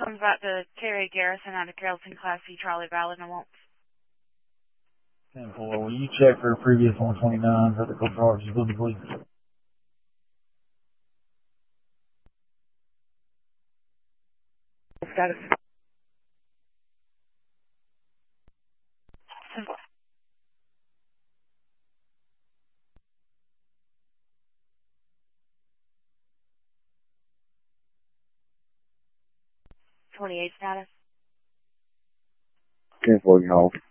Comes back to Terry Garrison out of Carrollton, Class C, Charlie Valley, and I won't. 10-4, will you check for previous 129 vertical charges, will you please? Status. 28 status. 10-4, you hold.